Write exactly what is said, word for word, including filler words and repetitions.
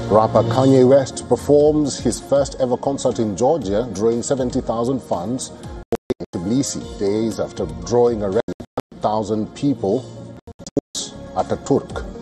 Rapper Kanye West performs his first ever concert in Georgia, drawing seventy thousand fans in Tbilisi, days after drawing around one thousand people at Ataturk.